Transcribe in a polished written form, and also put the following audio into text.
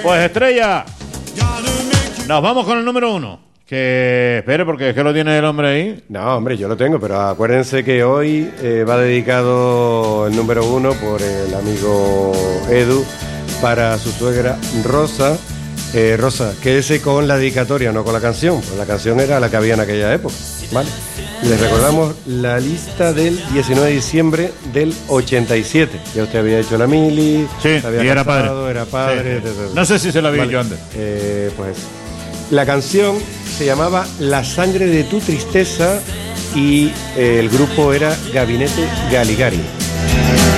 Pues Estrella, nos vamos con el número 1. Que espere, porque es que lo tiene el hombre ahí. No, hombre, yo lo tengo, pero acuérdense que hoy va dedicado el número 1 por el amigo Edu para su suegra Rosa. Rosa, quédese con la dedicatoria, no con la canción, porque la canción era la que había en aquella época, ¿vale? Les recordamos la lista del 19 de diciembre del 87. Ya usted había hecho la mili, Sí, había y era casado, padre. era padre. Sí. No sé si se la vi yo antes. Pues la canción se llamaba La sangre de tu tristeza y el grupo era Gabinete Galigari.